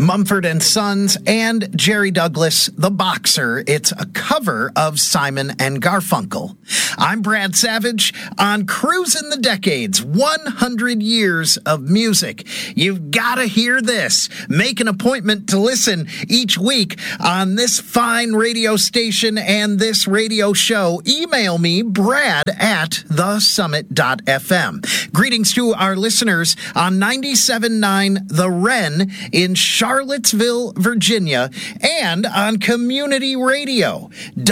Mumford and Sons and Jerry Douglas, The Boxer. It's a cover of Simon and Garfunkel. I'm Brad Savage on Cruising the Decades, 100 years of music. You've got to hear this. Make an appointment to listen each week on this fine radio station and this radio show. Email me, Brad at thesummit.fm. Greetings to our listeners on 97.9 The Wren in Charlottesville, Virginia, and on Community Radio,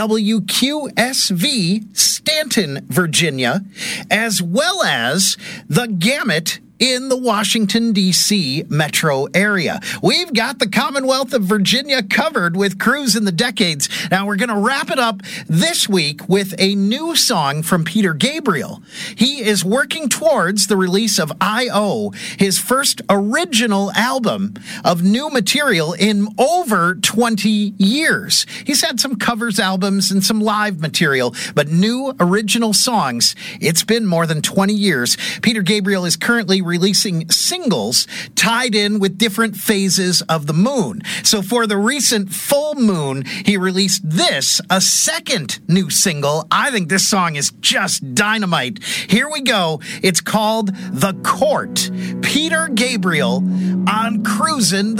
WQSV, Stanton, Virginia, as well as The Gamut in the Washington, D.C. metro area. We've got the Commonwealth of Virginia covered with Cruise in the Decades. Now, we're going to wrap it up this week with a new song from Peter Gabriel. He is working towards the release of I.O., his first original album of new material in over 20 years. He's had some covers albums and some live material, but new original songs, it's been more than 20 years. Peter Gabriel is currently releasing singles tied in with different phases of the moon. So for the recent full moon, he released this, a second new single. I think this song is just dynamite. Here we go. It's called The Court. Peter Gabriel on Cruisin' the